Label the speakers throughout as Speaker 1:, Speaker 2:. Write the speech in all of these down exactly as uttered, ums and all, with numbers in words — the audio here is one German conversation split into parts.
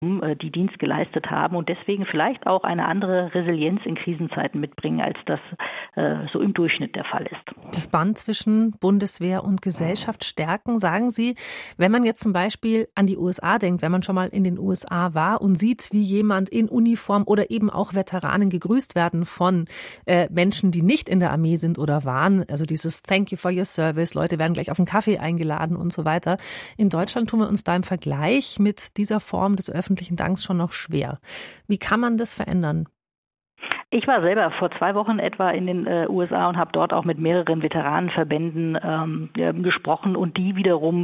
Speaker 1: die Dienst geleistet haben und deswegen vielleicht auch eine andere Resilienz in Krisenzeiten mitbringen, als das äh, so im Durchschnitt der Fall ist.
Speaker 2: Das Band zwischen Bundeswehr und Gesellschaft stärken, sagen Sie. Wenn man jetzt zum Beispiel an die U S A denkt, wenn man schon mal in den U S A war und sieht, wie jemand in Uniform oder eben auch Veteranen gegrüßt werden von äh, Menschen, die nicht in der Armee sind oder waren, also dieses Thank you for your service, Leute werden gleich auf einen Kaffee eingeladen und so weiter. In Deutschland tun wir uns da im Vergleich mit dieser Form des öffentlichen öffentlichen Danks schon noch schwer. Wie kann man das verändern?
Speaker 1: Ich war selber vor zwei Wochen etwa in den äh, U S A und habe dort auch mit mehreren Veteranenverbänden ähm, äh, gesprochen und die wiederum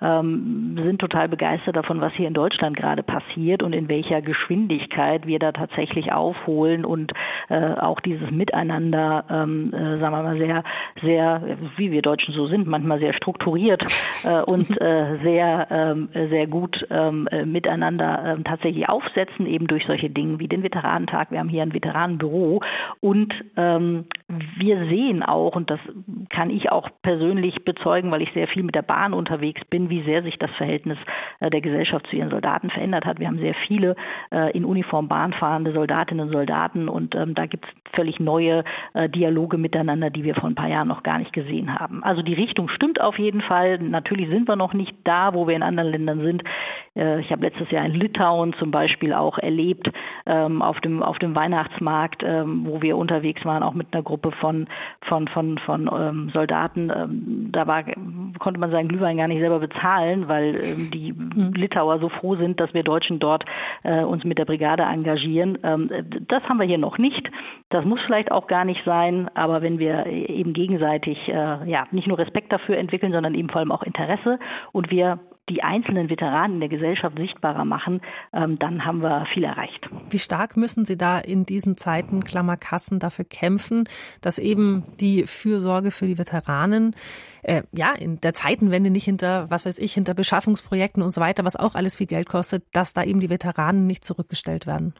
Speaker 1: ähm, sind total begeistert davon, was hier in Deutschland gerade passiert und in welcher Geschwindigkeit wir da tatsächlich aufholen und äh, auch dieses Miteinander, ähm, äh, sagen wir mal, sehr, sehr, wie wir Deutschen so sind, manchmal sehr strukturiert äh, und äh, sehr, äh, sehr gut äh, miteinander äh, tatsächlich aufsetzen, eben durch solche Dinge wie den Veteranentag. Wir haben hier ein Veteranenbüro und ähm, wir sehen auch, und das kann ich auch persönlich bezeugen, weil ich sehr viel mit der Bahn unterwegs bin, wie sehr sich das Verhältnis äh, der Gesellschaft zu ihren Soldaten verändert hat. Wir haben sehr viele äh, in Uniform Bahn fahrende Soldatinnen und Soldaten und ähm, da gibt es völlig neue äh, Dialoge miteinander, die wir vor ein paar Jahren noch gar nicht gesehen haben. Also die Richtung stimmt auf jeden Fall. Natürlich sind wir noch nicht da, wo wir in anderen Ländern sind. Äh, ich habe letztes Jahr in Litauen zum Beispiel auch erlebt, ähm, auf dem, auf dem Weihnachtsmarkt, ähm, wo wir unterwegs waren, auch mit einer Gruppe von, von, von, von ähm, Soldaten. Ähm, da war, konnte man seinen Glühwein gar nicht selber bezahlen, weil ähm, die mhm. Litauer so froh sind, dass wir Deutschen dort äh, uns mit der Brigade engagieren. Ähm, das haben wir hier noch nicht. Das muss vielleicht auch gar nicht sein, aber wenn wir eben gegenseitig äh, ja nicht nur Respekt dafür entwickeln, sondern eben vor allem auch Interesse und wir die einzelnen Veteranen in der Gesellschaft sichtbarer machen, ähm, dann haben wir viel erreicht.
Speaker 2: Wie stark müssen Sie da in diesen Zeiten, Klammerkassen, dafür kämpfen, dass eben die Fürsorge für die Veteranen äh, ja in der Zeitenwende nicht hinter, was weiß ich, hinter Beschaffungsprojekten und so weiter, was auch alles viel Geld kostet, dass da eben die Veteranen nicht zurückgestellt werden?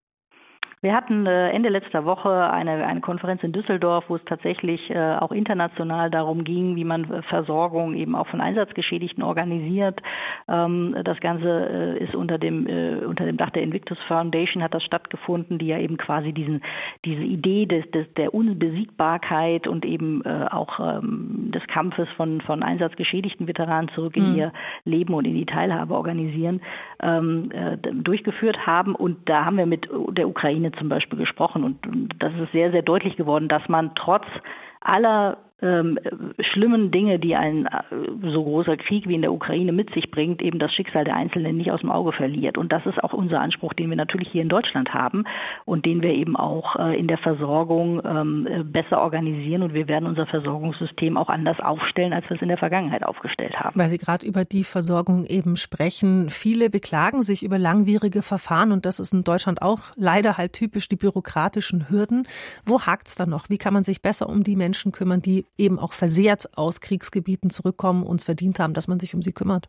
Speaker 1: Wir hatten Ende letzter Woche eine, eine Konferenz in Düsseldorf, wo es tatsächlich äh, auch international darum ging, wie man Versorgung eben auch von Einsatzgeschädigten organisiert. Ähm, das Ganze äh, ist unter dem äh, unter dem Dach der Invictus Foundation hat das stattgefunden, die ja eben quasi diesen diese Idee des, des der Unbesiegbarkeit und eben äh, auch ähm, des Kampfes von von einsatzgeschädigten Veteranen zurück in mhm. ihr Leben und in die Teilhabe organisieren ähm, äh, durchgeführt haben. Und da haben wir mit der Ukraine zum Beispiel gesprochen und das ist sehr, sehr deutlich geworden, dass man trotz aller ähm, schlimmen Dinge, die ein äh, so großer Krieg wie in der Ukraine mit sich bringt, eben das Schicksal der Einzelnen nicht aus dem Auge verliert. Und das ist auch unser Anspruch, den wir natürlich hier in Deutschland haben und den wir eben auch äh, in der Versorgung ähm, besser organisieren. Und wir werden unser Versorgungssystem auch anders aufstellen, als wir es in der Vergangenheit aufgestellt haben.
Speaker 2: Weil Sie gerade über die Versorgung eben sprechen. Viele beklagen sich über langwierige Verfahren und das ist in Deutschland auch leider halt typisch die bürokratischen Hürden. Wo hakt's da noch? Wie kann man sich besser um die Menschen kümmern, die eben auch versehrt aus Kriegsgebieten zurückkommen und es verdient haben, dass man sich um sie kümmert?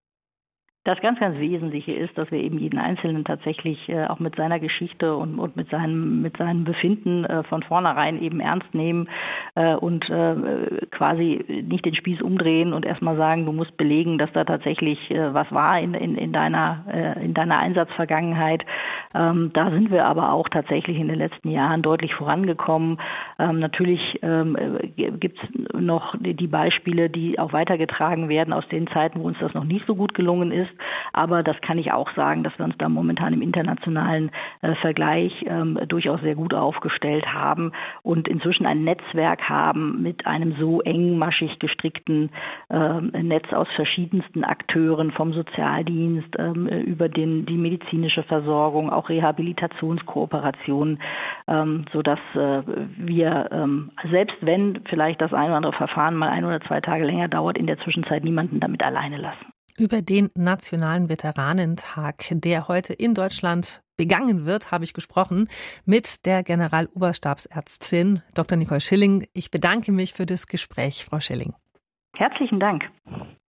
Speaker 1: Das ganz, ganz Wesentliche ist, dass wir eben jeden Einzelnen tatsächlich äh, auch mit seiner Geschichte und, und mit seinem mit seinem Befinden äh, von vornherein eben ernst nehmen äh, und äh, quasi nicht den Spieß umdrehen und erstmal sagen, du musst belegen, dass da tatsächlich äh, was war in, in, in deiner äh, in deiner Einsatzvergangenheit. Ähm, da sind wir aber auch tatsächlich in den letzten Jahren deutlich vorangekommen. Ähm, natürlich ähm, gibt es noch die Beispiele, die auch weitergetragen werden aus den Zeiten, wo uns das noch nicht so gut gelungen ist. Aber das kann ich auch sagen, dass wir uns da momentan im internationalen äh, Vergleich ähm, durchaus sehr gut aufgestellt haben und inzwischen ein Netzwerk haben mit einem so engmaschig gestrickten äh, Netz aus verschiedensten Akteuren, vom Sozialdienst ähm, über den, die medizinische Versorgung, auch Rehabilitationskooperationen, ähm, sodass äh, wir, ähm, selbst wenn vielleicht das ein oder andere Verfahren mal ein oder zwei Tage länger dauert, in der Zwischenzeit niemanden damit alleine lassen.
Speaker 2: Über den Nationalen Veteranentag, der heute in Deutschland begangen wird, habe ich gesprochen mit der Generaloberstabsärztin Doktor Nicole Schilling. Ich bedanke mich für das Gespräch, Frau Schilling.
Speaker 1: Herzlichen Dank.